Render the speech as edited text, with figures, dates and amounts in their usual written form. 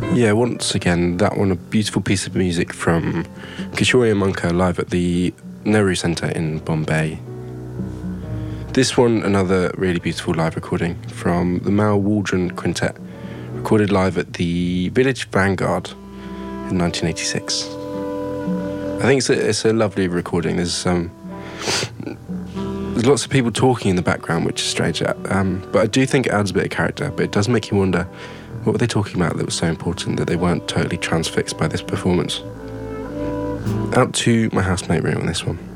Yeah, once again, that one, a beautiful piece of music from Kishore Monka live at the Nehru Centre in Bombay. This one, another really beautiful live recording from the Mal Waldron Quintet, recorded live at the Village Vanguard in 1986. I think it's a lovely recording. There's lots of people talking in the background, which is strange, but I do think it adds a bit of character, but it does make you wonder, what were they talking about that was so important that they weren't totally transfixed by this performance? Out to my housemate room on this one.